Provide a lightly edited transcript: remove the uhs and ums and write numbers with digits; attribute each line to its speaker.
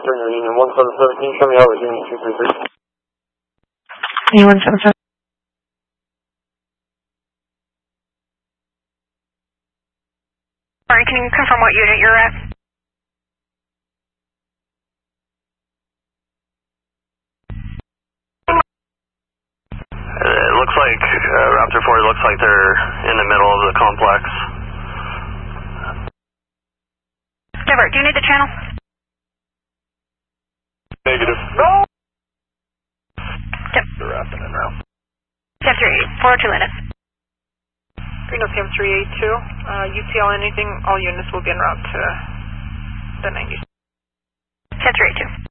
Speaker 1: Union 177, can you show me how we're doing 233?
Speaker 2: Union 177.
Speaker 3: Sorry, can you confirm what unit you're at?
Speaker 4: It looks like Raptor 4 looks like they're in the middle of the complex.
Speaker 3: Divert, do you need the channel?
Speaker 4: Negative.
Speaker 3: No! Yep.
Speaker 4: They're wrapping in now.
Speaker 3: Step 3, 402 Linus.
Speaker 5: Reno Cam 382, UTL anything, all units will be en route to the 90.
Speaker 3: Step 382.